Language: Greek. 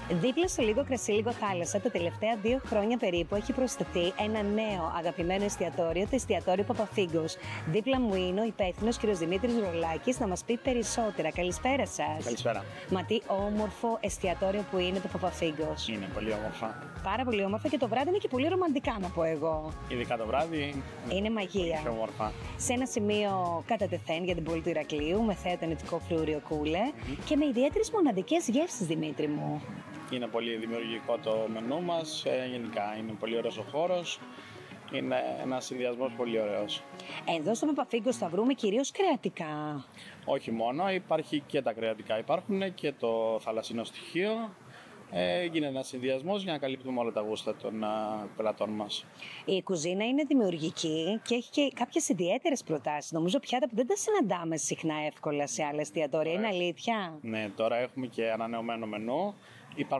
Δίπλα στο Λίγο Κρασί, Λίγο Θάλασσα, τα τελευταία 2 χρόνια περίπου έχει προσθεθεί ένα νέο αγαπημένο εστιατόριο, το εστιατόριο Παπαφίγκος. Δίπλα μου είναι ο υπεύθυνος κ. Δημήτρης Ρολάκης να μας πει περισσότερα. Καλησπέρα σας. Καλησπέρα. Μα τι όμορφο εστιατόριο που είναι το Παπαφίγκος. Είναι πολύ όμορφα. Πάρα πολύ όμορφα και το βράδυ είναι και πολύ ρομαντικά, να πω εγώ. Ειδικά το βράδυ. Είναι μαγεία. Πιο όμορφα. Σε ένα σημείο κατά τεθέν για την πόλη του Ηρακλείου, με θέα το νητικό φλούριο κούλε και με ιδιαίτερες μοναδικές γεύσεις, Δημήτρη μου. Είναι πολύ δημιουργικό το μενού μας. Γενικά είναι πολύ ωραίος ο χώρος. Είναι ένας συνδυασμός πολύ ωραίος. Εδώ στο Παπαφίγκος θα βρούμε κυρίως κρεατικά. Όχι μόνο, υπάρχει και τα κρεατικά. Υπάρχουν και το θαλασσινό στοιχείο. Γίνεται ένας συνδυασμός για να καλύπτουμε όλα τα γούστα των πελατών μας. Η κουζίνα είναι δημιουργική και έχει και κάποιες ιδιαίτερες προτάσεις. Νομίζω πιάτα που δεν τα συναντάμε συχνά εύκολα σε άλλα εστιατόρια. Είναι αλήθεια? Ναι, τώρα έχουμε και ανανεωμένο μενού.